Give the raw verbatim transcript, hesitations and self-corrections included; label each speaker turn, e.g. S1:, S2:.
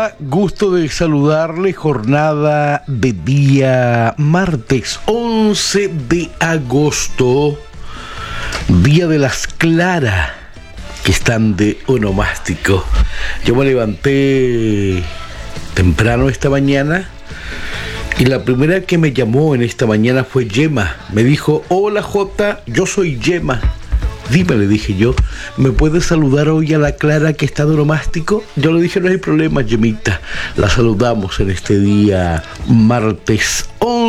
S1: Hola, gusto de saludarle, jornada de día martes once de agosto, día de las claras que están de onomástico. Yo me levanté temprano esta mañana y la primera que me llamó en esta mañana fue Yema. Me dijo: hola Jota, yo soy Yema. Dime, le dije yo, ¿me puedes saludar hoy a la Clara que está de onomástico? Yo le dije: no hay problema, Yemita. La saludamos en este día martes once